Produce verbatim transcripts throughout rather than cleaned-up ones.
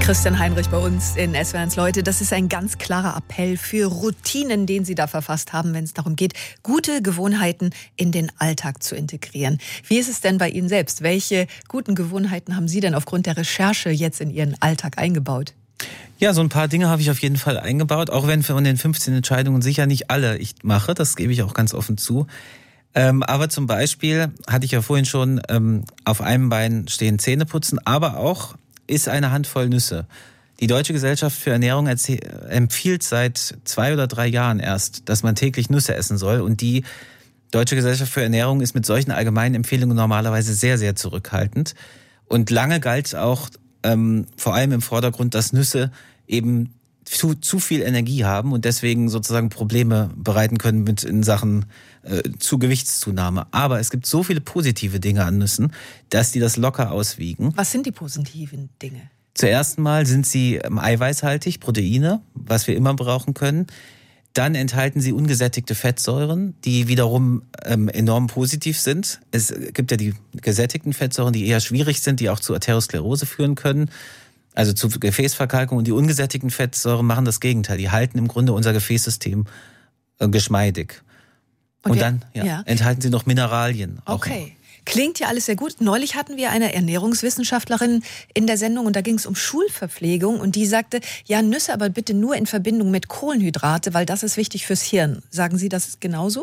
Christian Heinrich bei uns in S W R eins Leute. Das ist ein ganz klarer Appell für Routinen, den Sie da verfasst haben, wenn es darum geht, gute Gewohnheiten in den Alltag zu integrieren. Wie ist es denn bei Ihnen selbst? Welche guten Gewohnheiten haben Sie denn aufgrund der Recherche jetzt in Ihren Alltag eingebaut? Ja, so ein paar Dinge habe ich auf jeden Fall eingebaut, auch wenn von den fünfzehn Entscheidungen sicher nicht alle ich mache, das gebe ich auch ganz offen zu. Ähm, aber zum Beispiel, hatte ich ja vorhin schon, ähm, auf einem Bein stehen Zähne putzen, aber auch ist eine Handvoll Nüsse. Die Deutsche Gesellschaft für Ernährung empfiehlt seit zwei oder drei Jahren erst, dass man täglich Nüsse essen soll. Und die Deutsche Gesellschaft für Ernährung ist mit solchen allgemeinen Empfehlungen normalerweise sehr, sehr zurückhaltend. Und lange galt auch ähm, vor allem im Vordergrund, dass Nüsse eben zu, zu viel Energie haben und deswegen sozusagen Probleme bereiten können mit in Sachen äh, zu Gewichtszunahme. Aber es gibt so viele positive Dinge an Nüssen, dass die das locker auswiegen. Was sind die positiven Dinge? Zuerst mal sind sie ähm, eiweißhaltig, Proteine, was wir immer brauchen können. Dann enthalten sie ungesättigte Fettsäuren, die wiederum ähm, enorm positiv sind. Es gibt ja die gesättigten Fettsäuren, die eher schwierig sind, die auch zu Arteriosklerose führen können. Also zu Gefäßverkalkung, und die ungesättigten Fettsäuren machen das Gegenteil. Die halten im Grunde unser Gefäßsystem äh, geschmeidig. Und, und dann ja, ja. enthalten sie noch Mineralien. Auch okay. Noch. Klingt ja alles sehr gut. Neulich hatten wir eine Ernährungswissenschaftlerin in der Sendung und da ging es um Schulverpflegung und die sagte, ja, Nüsse aber bitte nur in Verbindung mit Kohlenhydrate, weil das ist wichtig fürs Hirn. Sagen Sie das genauso?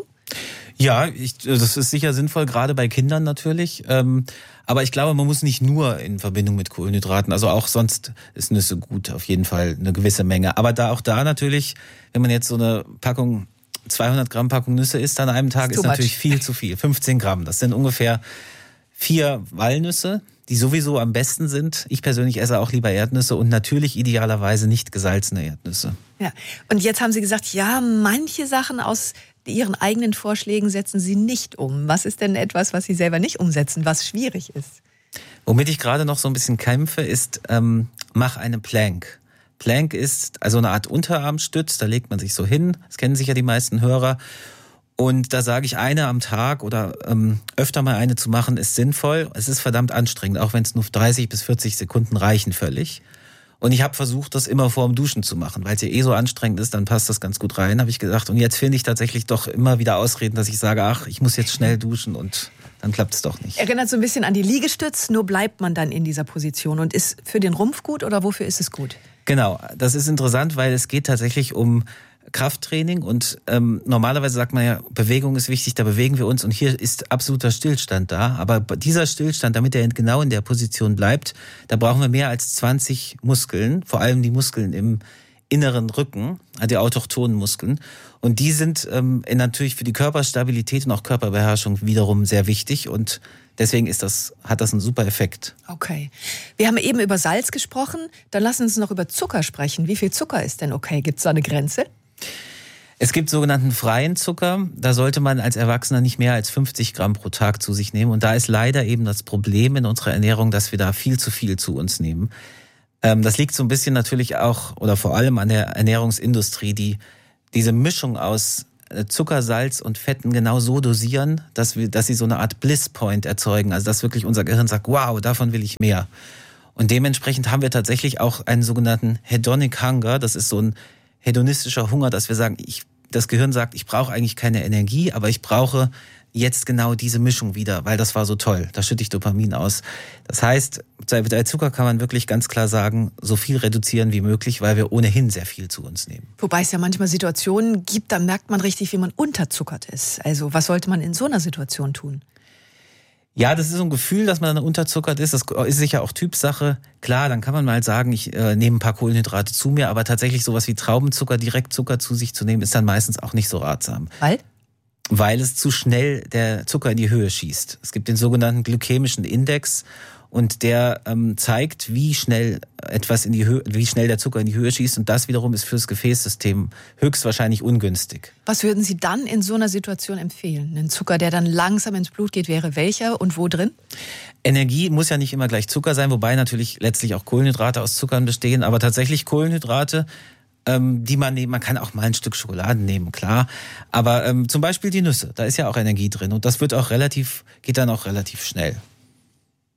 Ja, ich, das ist sicher sinnvoll, gerade bei Kindern natürlich. Ähm, aber ich glaube, man muss nicht nur in Verbindung mit Kohlenhydraten, also auch sonst ist Nüsse gut, auf jeden Fall eine gewisse Menge. Aber da auch da natürlich, wenn man jetzt so eine Packung, zweihundert Gramm Packung Nüsse isst an einem Tag, ist natürlich viel zu viel. fünfzehn Gramm, das sind ungefähr vier Walnüsse, die sowieso am besten sind. Ich persönlich esse auch lieber Erdnüsse und natürlich idealerweise nicht gesalzene Erdnüsse. Ja, und jetzt haben Sie gesagt, ja, manche Sachen aus Ihren eigenen Vorschlägen setzen Sie nicht um. Was ist denn etwas, was Sie selber nicht umsetzen, was schwierig ist? Womit ich gerade noch so ein bisschen kämpfe, ist, ähm, mach eine Plank. Plank ist also eine Art Unterarmstütz, da legt man sich so hin, das kennen sicher die meisten Hörer. Und da sage ich, eine am Tag oder ähm, öfter mal eine zu machen, ist sinnvoll. Es ist verdammt anstrengend, auch wenn es nur dreißig bis vierzig Sekunden reichen völlig. Und ich habe versucht, das immer vor dem Duschen zu machen, weil es ja eh so anstrengend ist, dann passt das ganz gut rein, habe ich gesagt. Und jetzt finde ich tatsächlich doch immer wieder Ausreden, dass ich sage, ach, ich muss jetzt schnell duschen und dann klappt es doch nicht. Erinnert so ein bisschen an die Liegestütz, nur bleibt man dann in dieser Position. Und ist für den Rumpf gut oder wofür ist es gut? Genau, das ist interessant, weil es geht tatsächlich um Krafttraining und ähm, normalerweise sagt man ja, Bewegung ist wichtig, da bewegen wir uns und hier ist absoluter Stillstand da. Aber dieser Stillstand, damit er genau in der Position bleibt, da brauchen wir mehr als zwanzig Muskeln, vor allem die Muskeln im inneren Rücken, die autochthonen Muskeln. Und die sind ähm, natürlich für die Körperstabilität und auch Körperbeherrschung wiederum sehr wichtig und deswegen ist das, hat das einen super Effekt. Okay. Wir haben eben über Salz gesprochen, dann lassen Sie uns noch über Zucker sprechen. Wie viel Zucker ist denn okay? Gibt es da eine Grenze? Es gibt sogenannten freien Zucker. Da sollte man als Erwachsener nicht mehr als fünfzig Gramm pro Tag zu sich nehmen. Und da ist leider eben das Problem in unserer Ernährung, dass wir da viel zu viel zu uns nehmen. Das liegt so ein bisschen natürlich auch oder vor allem an der Ernährungsindustrie, die diese Mischung aus Zucker, Salz und Fetten genau so dosieren, dass wir, dass sie so eine Art Bliss Point erzeugen. Also dass wirklich unser Gehirn sagt, wow, davon will ich mehr. Und dementsprechend haben wir tatsächlich auch einen sogenannten Hedonic Hunger. Das ist so ein hedonistischer Hunger, dass wir sagen, ich, das Gehirn sagt, ich brauche eigentlich keine Energie, aber ich brauche jetzt genau diese Mischung wieder, weil das war so toll. Da schütte ich Dopamin aus. Das heißt, bei Zucker kann man wirklich ganz klar sagen, so viel reduzieren wie möglich, weil wir ohnehin sehr viel zu uns nehmen. Wobei es ja manchmal Situationen gibt, da merkt man richtig, wie man unterzuckert ist. Also was sollte man in so einer Situation tun? Ja, das ist so ein Gefühl, dass man dann unterzuckert ist. Das ist sicher auch Typsache. Klar, dann kann man mal sagen, ich äh, nehme ein paar Kohlenhydrate zu mir, aber tatsächlich sowas wie Traubenzucker, direkt Zucker zu sich zu nehmen, ist dann meistens auch nicht so ratsam. Weil? Weil es zu schnell der Zucker in die Höhe schießt. Es gibt den sogenannten glykämischen Index und der ähm, zeigt, wie schnell etwas in die Höhe, wie schnell der Zucker in die Höhe schießt und das wiederum ist fürs Gefäßsystem höchstwahrscheinlich ungünstig. Was würden Sie dann in so einer Situation empfehlen? Ein Zucker, der dann langsam ins Blut geht, wäre welcher und wo drin? Energie muss ja nicht immer gleich Zucker sein, wobei natürlich letztlich auch Kohlenhydrate aus Zuckern bestehen, aber tatsächlich Kohlenhydrate, ähm, die man nehmen, man kann auch mal ein Stück Schokolade nehmen, klar, aber ähm, zum Beispiel die Nüsse, da ist ja auch Energie drin und das wird auch relativ, geht dann auch relativ schnell.